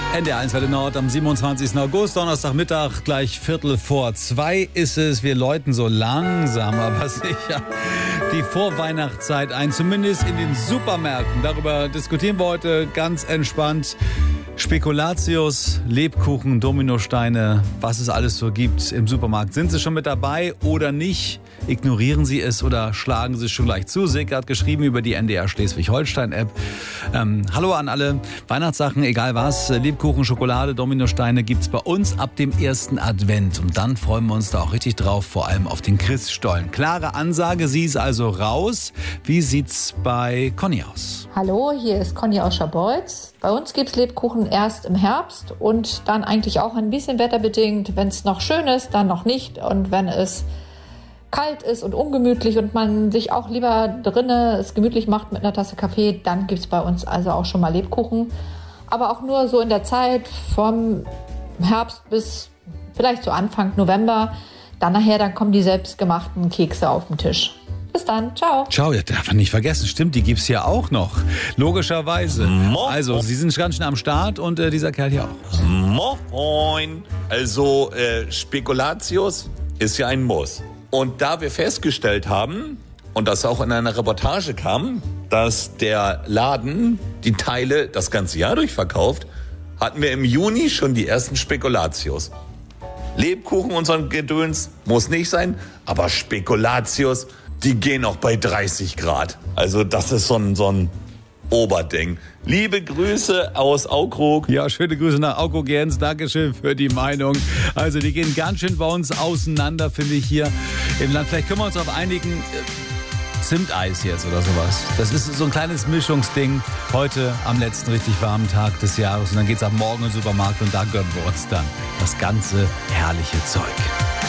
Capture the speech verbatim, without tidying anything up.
N D R eins Welle Nord am siebenundzwanzigsten August, Donnerstagmittag, gleich Viertel vor zwei ist es. Wir läuten so langsam, aber sicher die Vorweihnachtszeit ein, zumindest in den Supermärkten. Darüber diskutieren wir heute ganz entspannt. Spekulatius, Lebkuchen, Dominosteine, was es alles so gibt im Supermarkt. Sind Sie schon mit dabei oder nicht? Ignorieren Sie es oder schlagen Sie es schon gleich zu? Silke hat geschrieben über die N D R Schleswig-Holstein-App. Ähm, hallo an alle. Weihnachtssachen, egal was, Lebkuchen, Schokolade, Dominosteine gibt's bei uns ab dem ersten Advent. Und dann freuen wir uns da auch richtig drauf, vor allem auf den Christstollen. Klare Ansage, sie ist also raus. Wie sieht's bei Conny aus? Hallo, hier ist Conny aus Scharbeutz. Bei uns gibt's Lebkuchen erst im Herbst und dann eigentlich auch ein bisschen wetterbedingt. Wenn es noch schön ist, dann noch nicht. Und wenn es kalt ist und ungemütlich und man sich auch lieber drinnen es gemütlich macht mit einer Tasse Kaffee, dann gibt es bei uns also auch schon mal Lebkuchen. Aber auch nur so in der Zeit vom Herbst bis vielleicht so Anfang November. Dann nachher, dann kommen die selbstgemachten Kekse auf den Tisch. Bis dann, ciao. Ciao, ja, darf man nicht vergessen. Stimmt, die gibt's ja auch noch. Logischerweise. Mo- Also, Sie sind ganz schön am Start und äh, dieser Kerl hier auch. Moin. Also, äh, Spekulatius ist ja ein Muss. Und da wir festgestellt haben, und das auch in einer Reportage kam, dass der Laden die Teile das ganze Jahr durchverkauft, hatten wir im Juni schon die ersten Spekulatius. Lebkuchen und so ein Gedöns muss nicht sein, aber Spekulatius, die gehen auch bei dreißig Grad. Also das ist so ein, so ein Oberding. Liebe Grüße aus Aukrug. Ja, schöne Grüße nach Aukrug, Jens. Dankeschön für die Meinung. Also die gehen ganz schön bei uns auseinander, finde ich, hier im Land. Vielleicht können wir uns auf einigen äh, Zimteis jetzt oder sowas. Das ist so ein kleines Mischungsding heute am letzten richtig warmen Tag des Jahres. Und dann geht's ab morgen in den Supermarkt und da gönnen wir uns dann das ganze herrliche Zeug.